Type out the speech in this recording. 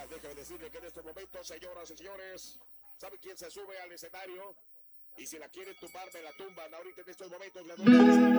Déjame decirle que en estos momentos, señoras y señores, ¿sabe quién se sube al escenario? Y si la quieren tumbar, me la tumban. Ahorita en estos momentos le doy